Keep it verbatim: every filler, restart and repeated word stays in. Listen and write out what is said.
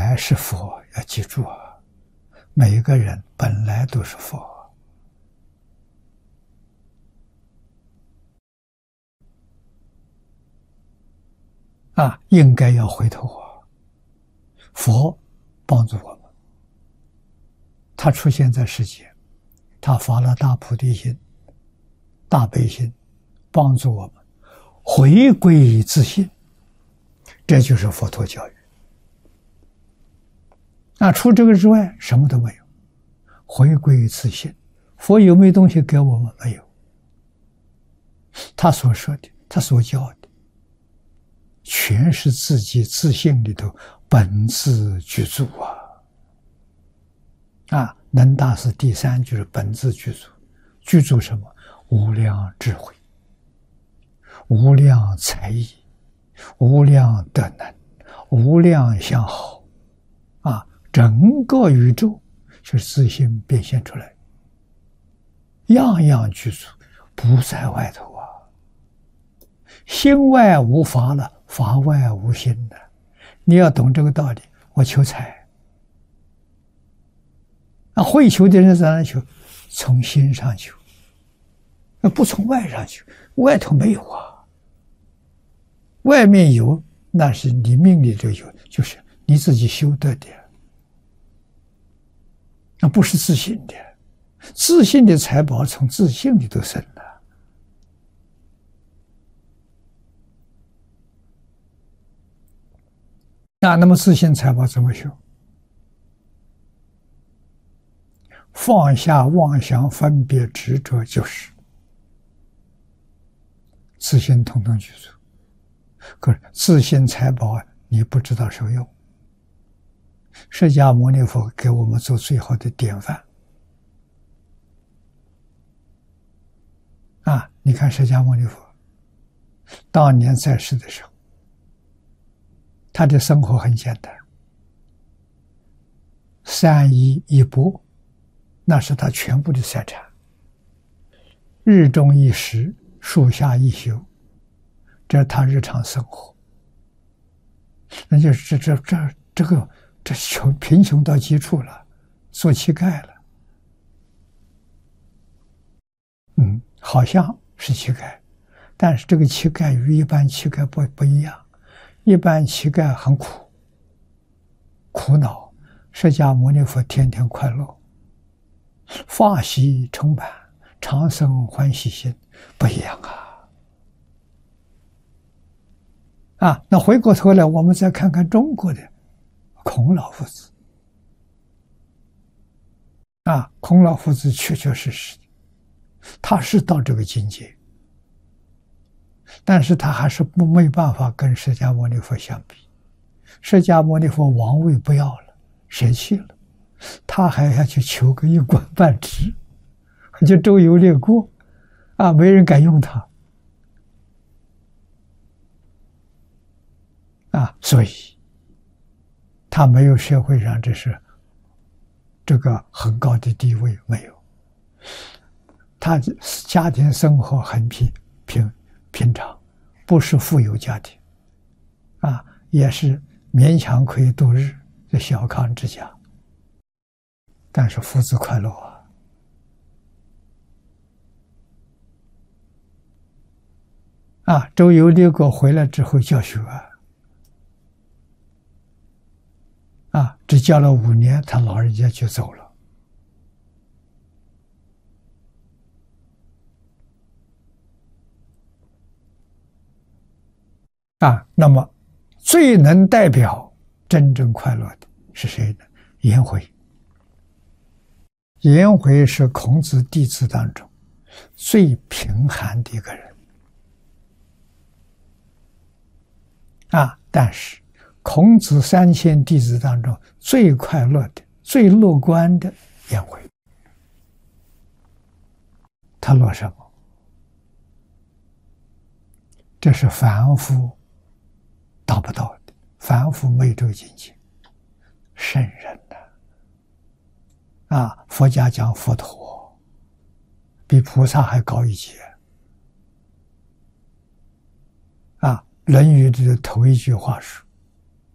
来是佛，要记住啊，每一个人本来都是佛啊，应该要回头啊。佛帮助我们，他出现在世间，他发了大菩提心、大悲心，帮助我们回归自信，这就是佛陀教育。那除这个之外，什么都没有。回归自信，佛有没有东西给我们？没有。他所说的，他所教的，全是自己自信里头本自具足啊！啊，能大师第三就是本自具足，具足什么？无量智慧，无量才艺，无量德能，无量相好，啊，整个宇宙是自信变现出来，样样具足，不在外头啊。心外无法了，法外无心的。你要懂这个道理。我求财，那会求的人在哪求？从心上求，不从外上求。外头没有啊，外面有，那是你命里头有，就是你自己修得的，那不是自信的。自信的财宝从自信里头生的。那那么自信财宝怎么修？放下妄想分别执着，就是自信统统具足。可是自信财宝你不知道受用。释迦牟尼佛给我们做最好的典范啊！你看释迦牟尼佛当年在世的时候，他的生活很简单，三衣一钵，那是他全部的财产。日中一食，树下一宿，这是他日常生活。那就是这这这这个这穷贫穷到极处了，做乞丐了。嗯，好像是乞丐，但是这个乞丐与一般乞丐不不一样。一般乞丐很苦，苦恼，释迦牟尼佛天天快乐，法喜充满，常生欢喜心，不一样啊！啊，那回过头来，我们再看看中国的孔老夫子，啊，孔老夫子确确实实的，他是到这个境界。但是他还是不没办法跟释迦牟尼佛相比。释迦牟尼佛王位不要了，舍弃了，他还要去求个一官半职，就周游列国啊，没人敢用他啊，所以他没有社会上这是这个很高的地位，没有。他家庭生活很平平。平常，不是富有家庭，啊，也是勉强可以度日的小康之家，但是夫子快乐啊！啊，周游列国回来之后教学啊，啊，只教了五年，他老人家就走了。啊，那么最能代表真正快乐的是谁呢？颜回。颜回是孔子弟子当中最贫寒的一个人啊，但是孔子三千弟子当中最快乐的、最乐观的颜回，他乐什么？这是凡夫达不到的，凡夫没这个境界，圣人呢？啊，佛家讲佛陀比菩萨还高一阶。啊，《论语》的头一句话是：“